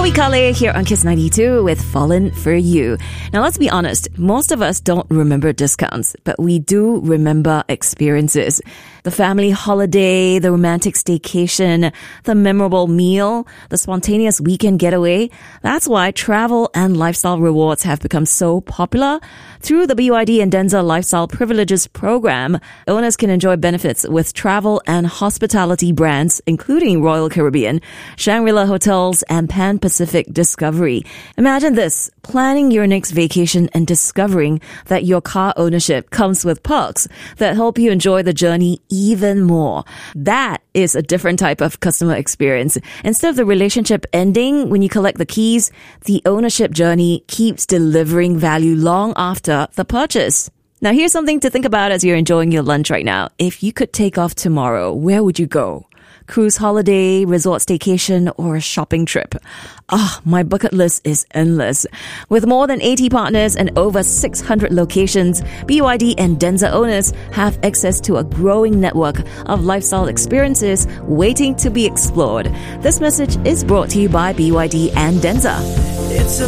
Johnny Kale here on Kiss 92 with Fallen for You. Now, let's be honest. Most of us don't remember discounts, but we do remember experiences. The family holiday, the romantic staycation, the memorable meal, the spontaneous weekend getaway. That's why travel and lifestyle rewards have become so popular. Through the BYD and Denza Lifestyle Privileges program, owners can enjoy benefits with travel and hospitality brands, including Royal Caribbean, Shangri-La Hotels, and Pan Pacific Discovery. Imagine this, planning your next vacation and discovering that your car ownership comes with perks that help you enjoy the journey even more. That is a different type of customer experience. Instead of the relationship ending when you collect the keys, the ownership journey keeps delivering value long after the purchase. Now, here's something to think about as you're enjoying your lunch right now. If you could take off tomorrow, where would you go? Cruise holiday, resort staycation, or a shopping trip? My bucket list is endless. With more than 80 partners and over 600 locations, BYD and Denza owners have access to a growing network of lifestyle experiences waiting to be explored. This message is brought to you by BYD and Denza. It's a